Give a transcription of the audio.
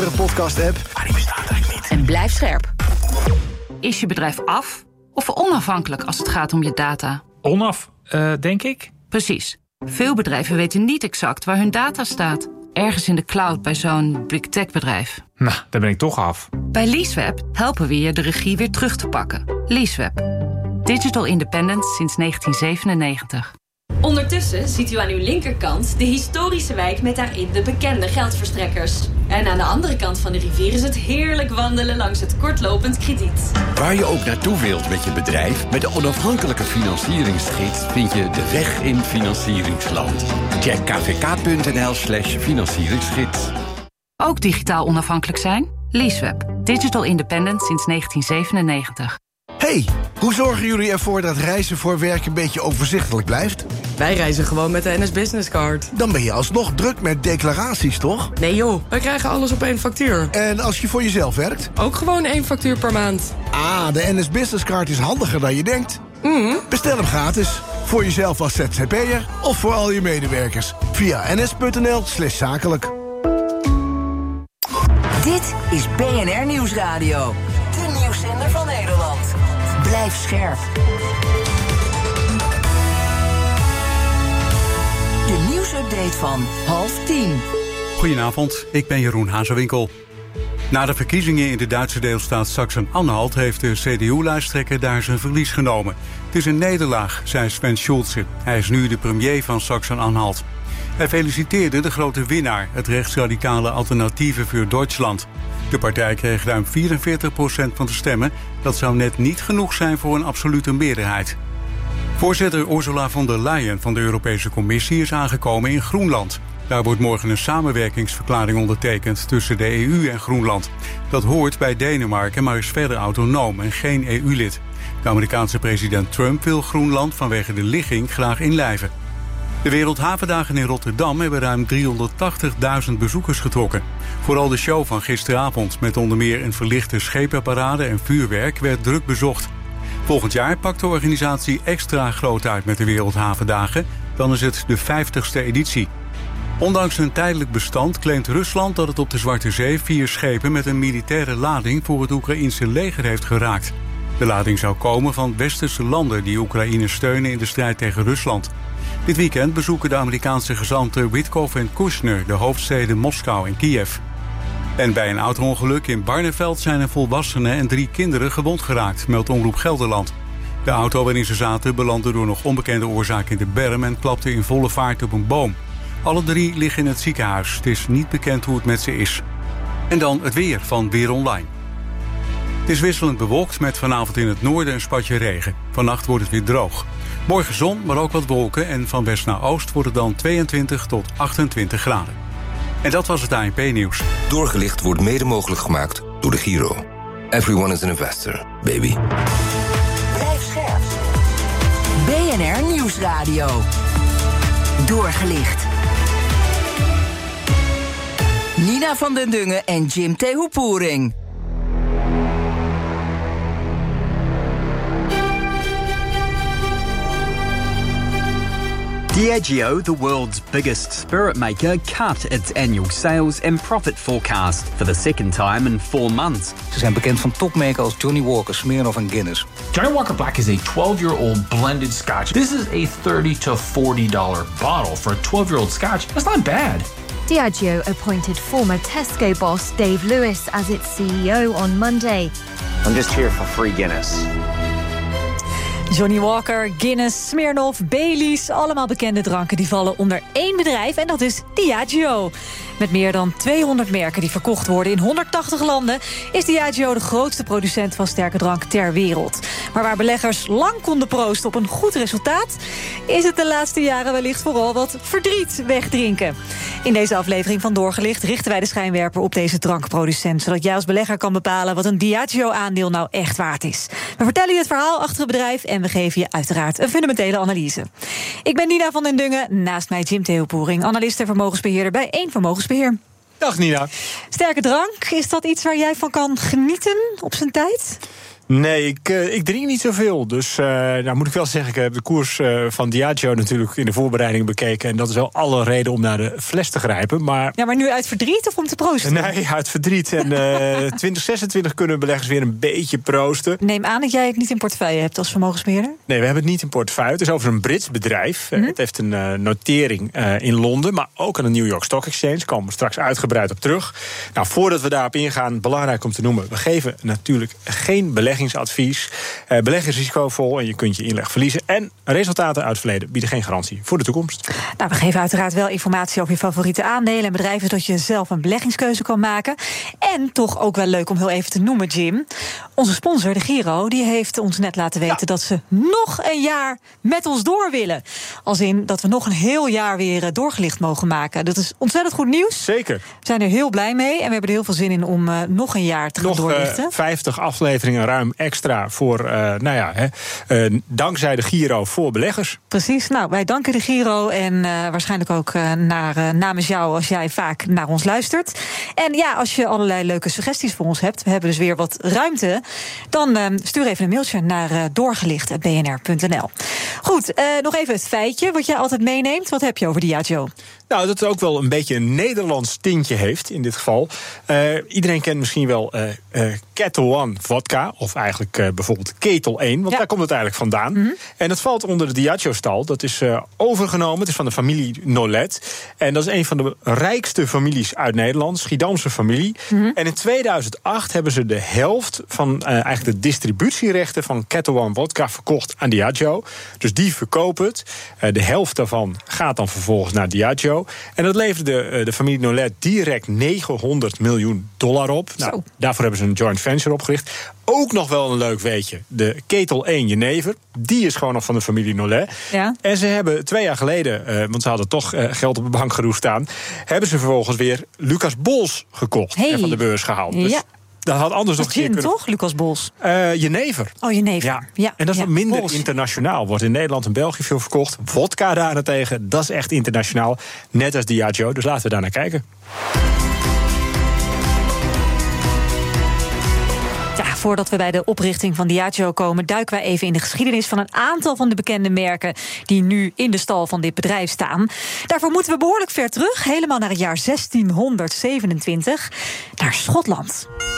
podcast-app, maar die bestaat eigenlijk niet. En blijf scherp. Is je bedrijf af of onafhankelijk als het gaat om je data? Denk ik. Precies. Veel bedrijven weten niet exact waar hun data staat. Ergens in de cloud bij zo'n big tech bedrijf. Nou, daar ben ik toch af. Bij Leaseweb helpen we je de regie weer terug te pakken. Leaseweb. Digital independence sinds 1997. Ondertussen ziet u aan uw linkerkant de historische wijk met daarin de bekende geldverstrekkers. En aan de andere kant van de rivier is het heerlijk wandelen langs het kortlopend krediet. Waar je ook naartoe wilt met je bedrijf, met de onafhankelijke financieringsgids vind je de weg in financieringsland. Check kvk.nl/financieringsgids. Ook digitaal onafhankelijk zijn? Leaseweb. Digital independence sinds 1997. Hey, hoe zorgen jullie ervoor dat reizen voor werk een beetje overzichtelijk blijft? Wij reizen gewoon met de NS Business Card. Dan ben je alsnog druk met declaraties, toch? Nee joh, wij krijgen alles op één factuur. En als je voor jezelf werkt? Ook gewoon 1 factuur per maand. Ah, de NS Business Card is handiger dan je denkt. Bestel hem gratis. Voor jezelf als ZZP'er of voor al je medewerkers. Via ns.nl/zakelijk. Dit is BNR Nieuwsradio. De nieuwszender van Nederland. Blijf scherp. De nieuwsupdate van 9:30. Goedenavond, ik ben Jeroen Hazewinkel. Na de verkiezingen in de Duitse deelstaat Sachsen-Anhalt heeft de CDU-lijsttrekker daar zijn verlies genomen. Het is een nederlaag, zei Sven Schulze. Hij is nu de premier van Sachsen-Anhalt. Hij feliciteerde de grote winnaar, het rechtsradicale Alternatieve für Deutschland. De partij kreeg ruim 44% van de stemmen. Dat zou net niet genoeg zijn voor een absolute meerderheid. Voorzitter Ursula von der Leyen van de Europese Commissie is aangekomen in Groenland. Daar wordt morgen een samenwerkingsverklaring ondertekend tussen de EU en Groenland. Dat hoort bij Denemarken, maar is verder autonoom en geen EU-lid. De Amerikaanse president Trump wil Groenland vanwege de ligging graag inlijven. De Wereldhavendagen in Rotterdam hebben ruim 380.000 bezoekers getrokken. Vooral de show van gisteravond met onder meer een verlichte schepenparade en vuurwerk werd druk bezocht. Volgend jaar pakt de organisatie extra groot uit met de Wereldhavendagen. Dan is het de 50ste editie. Ondanks een tijdelijk bestand claimt Rusland dat het op de Zwarte Zee 4 schepen met een militaire lading voor het Oekraïense leger heeft geraakt. De lading zou komen van westerse landen die Oekraïne steunen in de strijd tegen Rusland. Dit weekend bezoeken de Amerikaanse gezanten Witkoff en Kushner de hoofdsteden Moskou en Kiev. En bij een auto-ongeluk in Barneveld zijn een volwassene en 3 kinderen gewond geraakt, meldt Omroep Gelderland. De auto waarin ze zaten belandde door nog onbekende oorzaak in de berm en klapte in volle vaart op een boom. Alle 3 liggen in het ziekenhuis. Het is niet bekend hoe het met ze is. En dan het weer van Weer Online. Het is wisselend bewolkt met vanavond in het noorden een spatje regen. Vannacht wordt het weer droog. Morgen zon, maar ook wat wolken en van west naar oost wordt het dan 22 tot 28 graden. En dat was het ANP-nieuws. Doorgelicht wordt mede mogelijk gemaakt door de Giro. Everyone is an investor, baby. Blijf scherp. BNR Nieuwsradio. Doorgelicht. Nina van den Dungen en Jim Tehoepoering. Diageo, the world's biggest spirit maker, cut its annual sales and profit forecast for the second time in 4 months. Ze zijn bekend van topmerken als Johnny Walker, Smirnoff en Guinness. Johnny Walker Black is a 12-year-old blended scotch. This is a $30 to $40 bottle for a 12-year-old scotch. That's not bad. Diageo appointed former Tesco boss Dave Lewis as its CEO on Monday. I'm just here for free Guinness. Johnny Walker, Guinness, Smirnoff, Baileys, allemaal bekende dranken die vallen onder één bedrijf en dat is Diageo. Met meer dan 200 merken die verkocht worden in 180 landen is Diageo de grootste producent van sterke drank ter wereld. Maar waar beleggers lang konden proosten op een goed resultaat, is het de laatste jaren wellicht vooral wat verdriet wegdrinken. In deze aflevering van Doorgelicht richten wij de schijnwerper op deze drankproducent, zodat jij als belegger kan bepalen wat een Diageo-aandeel nou echt waard is. We vertellen je het verhaal achter het bedrijf en we geven je uiteraard een fundamentele analyse. Ik ben Nina van den Dungen, naast mij Jim Tehoepoering, analist en vermogensbeheerder bij 1 Vermogensbeheer. Dag Nina. Sterke drank, is dat iets waar jij van kan genieten op zijn tijd? Nee, ik drink niet zoveel. Dus nou moet ik wel zeggen, ik heb de koers van Diageo natuurlijk in de voorbereiding bekeken. En dat is wel alle reden om naar de fles te grijpen. Maar nu uit verdriet of om te proosten? Nee, uit verdriet. En 2026 kunnen beleggers weer een beetje proosten. Neem aan dat jij het niet in portefeuille hebt als vermogensbeheerder? Nee, we hebben het niet in portefeuille. Het is over een Brits bedrijf. Het heeft een notering in Londen, maar ook aan de New York Stock Exchange. Daar komen we straks uitgebreid op terug. Nou, voordat we daarop ingaan, belangrijk om te noemen, we geven natuurlijk geen beleggingsadvies. Beleggen is risicovol en je kunt je inleg verliezen. En resultaten uit het verleden bieden geen garantie voor de toekomst. Nou, we geven uiteraard wel informatie over je favoriete aandelen en bedrijven, zodat je zelf een beleggingskeuze kan maken. En toch ook wel leuk om heel even te noemen, Jim. Onze sponsor, de Giro, die heeft ons net laten weten dat ze nog een jaar met ons door willen. Als in dat we nog een heel jaar weer doorgelicht mogen maken. Dat is ontzettend goed nieuws. Zeker. We zijn er heel blij mee en we hebben er heel veel zin in om nog een jaar te gaan doorlichten. 50 afleveringen ruim extra voor, dankzij de Giro voor beleggers. Precies. Nou, wij danken de Giro en waarschijnlijk ook namens jou als jij vaak naar ons luistert. En ja, als je allerlei leuke suggesties voor ons hebt, we hebben dus weer wat ruimte, dan stuur even een mailtje naar doorgelicht@bnr.nl. Goed, nog even het feitje wat jij altijd meeneemt. Wat heb je over Diageo? Nou, dat het ook wel een beetje een Nederlands tintje heeft in dit geval. Iedereen kent misschien wel Ketel One vodka, of eigenlijk bijvoorbeeld Ketel 1, want daar komt het eigenlijk vandaan. Mm-hmm. En dat valt onder de Diageo-stal. Dat is overgenomen, het is van de familie Nolet. En dat is een van de rijkste families uit Nederland, Schiedamse familie. Mm-hmm. En in 2008 hebben ze de helft van eigenlijk de distributierechten van Ketel One vodka verkocht aan Diageo. Dus die verkopen het. De helft daarvan gaat dan vervolgens naar Diageo. En dat leverde de familie Nolet direct $900 miljoen op. Nou, daarvoor hebben ze een joint venture opgericht. Ook nog wel een leuk weetje. De Ketel 1 jenever, die is gewoon nog van de familie Nolet. Ja. En ze hebben 2 jaar geleden, want ze hadden toch geld op de bank geroest staan, hebben ze vervolgens weer Lucas Bols gekocht en van de beurs gehaald. Dus dat had anders nog gin, toch, Lucas Bols? Jenever. Oh, jenever. Ja. En dat is wat minder internationaal. Wordt in Nederland en België veel verkocht. Vodka daarentegen, dat is echt internationaal. Net als Diageo, dus laten we daar naar kijken. Ja, voordat we bij de oprichting van Diageo komen, duiken wij even in de geschiedenis van een aantal van de bekende merken die nu in de stal van dit bedrijf staan. Daarvoor moeten we behoorlijk ver terug, helemaal naar het jaar 1627, naar Schotland.